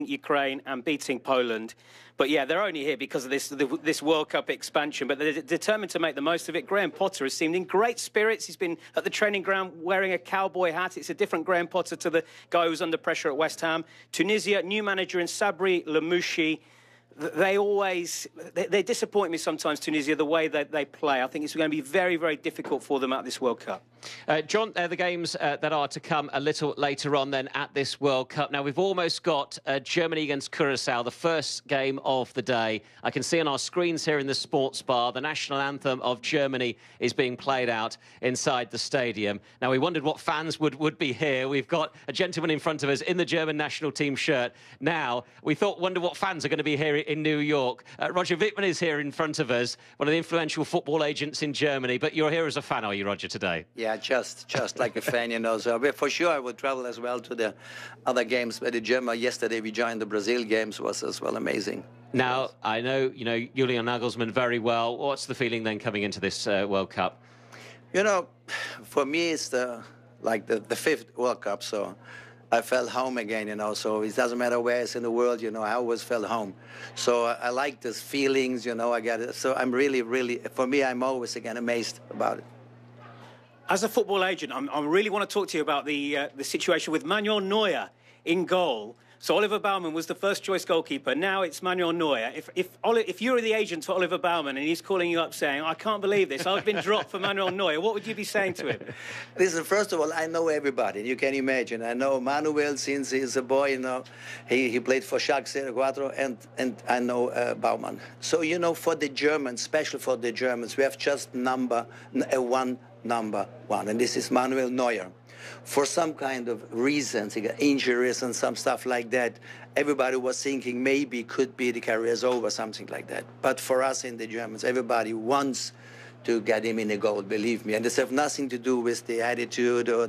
Ukraine and beating Poland. But yeah, they're only here because of this World Cup expansion, but they're determined to make the most of it. Graham Potter has seemed in great spirits. He's been at the training ground wearing a cowboy hat. It's a different Graham Potter to the guy who was under pressure at West Ham. Tunisia, new manager in Sabri Lamouchi. They disappoint me sometimes, Tunisia, the way that they play. I think it's going to be very, very difficult for them at this World Cup. John, the games that are to come a little later on then at this World Cup. Now, we've almost got Germany against Curacao, the first game of the day. I can see on our screens here in the sports bar, the national anthem of Germany is being played out inside the stadium. Now, we wondered what fans would be here. We've got a gentleman in front of us in the German national team shirt. Now, we wonder what fans are going to be here in New York. Roger Wittmann is here in front of us, one of the influential football agents in Germany. But you're here as a fan, are you, Roger, today? Yeah, just like a fan, you know. So for sure I would travel as well to the other games. But the German, yesterday we joined the Brazil games, was as well amazing. Now, I know, Julian Nagelsmann very well. What's the feeling then coming into this World Cup? You know, for me it's the fifth World Cup, so I felt home again, you know, so it doesn't matter where it's in the world, you know, I always felt home. So I like these feelings, you know, I got it. So I'm really, for me, I'm always again amazed about it. As a football agent, I really want to talk to you about the situation with Manuel Neuer in goal. So Oliver Baumann was the first choice goalkeeper. Now it's Manuel Neuer. If you were the agent for Oliver Baumann and he's calling you up saying, I can't believe this, I've been dropped for Manuel Neuer, what would you be saying to him? Listen, first of all, I know everybody. You can imagine. I know Manuel since he's a boy, you know. He played for Schalke 04, and I know Baumann. So, you know, for the Germans, especially for the Germans, we have just number one, and this is Manuel Neuer. For some kind of reasons, he got injuries and some stuff like that, everybody was thinking maybe could be the career's over, something like that. But for us in the Germans, everybody wants to get him in a goal, believe me. And this has nothing to do with the attitude or